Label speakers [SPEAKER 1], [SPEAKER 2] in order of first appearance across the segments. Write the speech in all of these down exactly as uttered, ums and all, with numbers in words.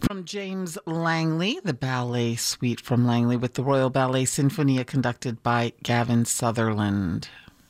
[SPEAKER 1] From James Langley, the ballet suite from Langley with the Royal Ballet Sinfonia conducted by Gavin Sutherland.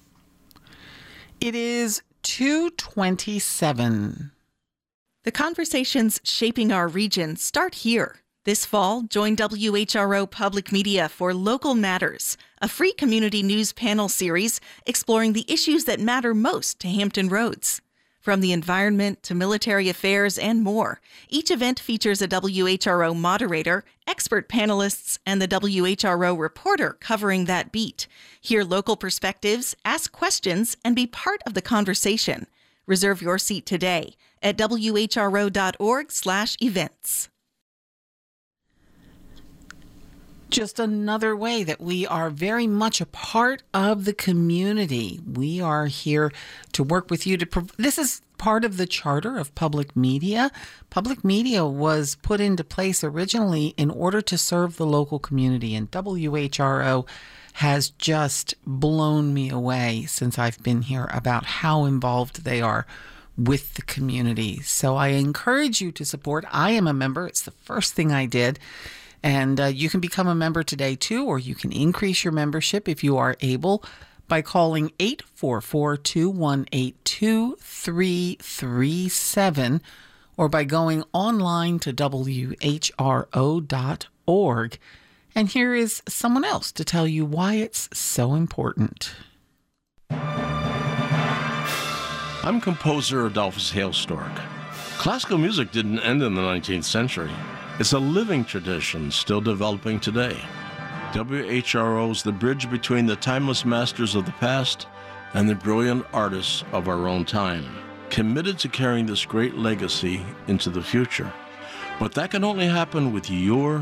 [SPEAKER 1] It is two twenty-seven.
[SPEAKER 2] The conversations shaping our region start here. This fall, join W H R O Public Media for Local Matters, a free community news panel series exploring the issues that matter most to Hampton Roads. From the environment to military affairs and more, each event features a W H R O moderator, expert panelists, and the W H R O reporter covering that beat. Hear local perspectives, ask questions, and be part of the conversation. Reserve your seat today at W H R O dot org slash events.
[SPEAKER 1] Just another way that we are very much a part of the community. We are here to work with you to. Prov- this is part of the charter of public media. Public media was put into place originally in order to serve the local community, and W H R O has just blown me away since I've been here about how involved they are with the community. So I encourage you to support. I am a member. It's the first thing I did. And uh, you can become a member today, too, or you can increase your membership if you are able by calling eight four four, two one eight, two three three seven or by going online to W H R O dot org. And here is someone else to tell you why it's so important.
[SPEAKER 3] I'm composer Adolphus Hailstork. Classical music didn't end in the nineteenth century. It's a living tradition still developing today. W H R O is the bridge between the timeless masters of the past and the brilliant artists of our own time, committed to carrying this great legacy into the future. But that can only happen with your